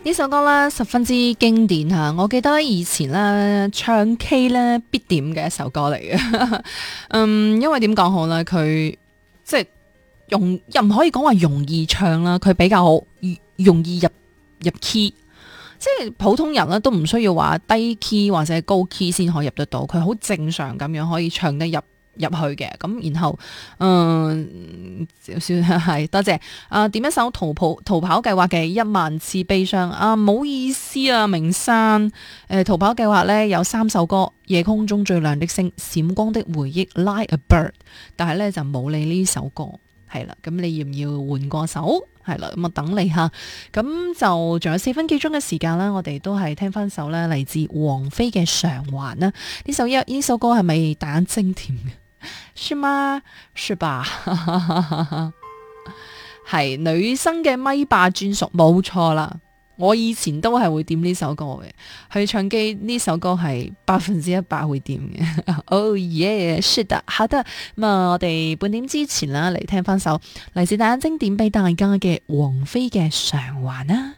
呢首歌咧十分之經典吓，我記得以前咧唱 K 咧必點嘅一首歌嚟嘅。因為點講好咧，佢即係又唔可以講話容易唱啦，佢比較容易入 key，即係普通人咧都唔需要話低 key 或者高 key 先可以入得到，佢好正常咁樣可以唱得入去嘅。咁然後少少係多謝點一首逃跑計劃嘅10000次悲傷啊，唔好意思啊，明山逃跑計劃咧有3首歌，夜空中最亮的星、閃光的回憶、Like a Bird， 但係咧就冇你呢首歌係啦。咁你要唔要換過首？係啦，咁啊等你下。咁就仲有4分幾鐘嘅時間啦，我哋都係聽翻首咧嚟自王菲嘅償還啦。呢首歌係咪大眼睛甜嘅？是嗎？是吧？係女生嘅咪霸專屬，冇錯啦。我以前都係會點呢首歌嘅，去唱機呢首歌係100%會點嘅。Oh yeah， 是的，好的。咁我哋半點之前啦，嚟聽翻首嚟自大眼睛點俾大家嘅王菲嘅償還啦。